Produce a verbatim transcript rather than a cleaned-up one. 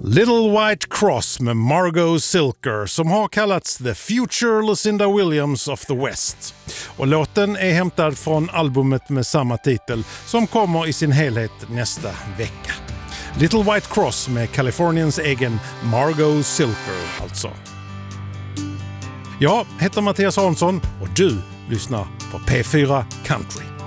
Little White Cross med Margot Silker som har kallats The Future Lucinda Williams of the West. Och låten är hämtad från albumet med samma titel som kommer i sin helhet nästa vecka. Little White Cross med Kaliforniens egen Margot Silker alltså. Jag heter Mattias Hansson och du lyssnar på P fyra Country.